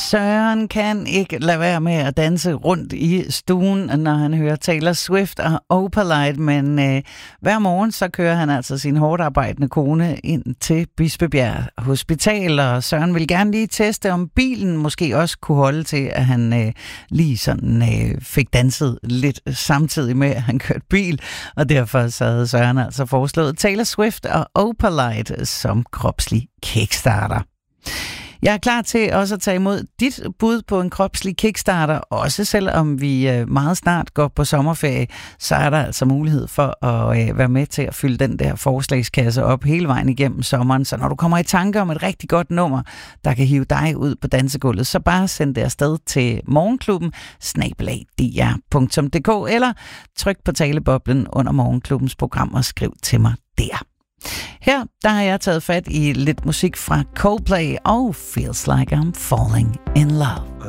Søren kan ikke lade være med at danse rundt i stuen, når han hører Taylor Swift og Opalite, men hver morgen så kører han altså sin hårdt arbejdende kone ind til Bispebjerg Hospital, og Søren vil gerne lige teste, om bilen måske også kunne holde til, at han lige sådan fik danset lidt samtidig med, at han kørte bil, og derfor så havde Søren altså foreslået Taylor Swift og Opalite som kropslig kickstarter. Jeg er klar til også at tage imod dit bud på en kropslig kickstarter, også selvom vi meget snart går på sommerferie, så er der altså mulighed for at være med til at fylde den der forslagskasse op hele vejen igennem sommeren. Så når du kommer i tanke om et rigtig godt nummer, der kan hive dig ud på dansegulvet, så bare send det afsted til morgenklubben@dr.dk eller tryk på taleboblen under Morgenklubbens program og skriv til mig der. Her der har jeg taget fat i lidt musik fra Coldplay og Feels Like I'm Falling in Love.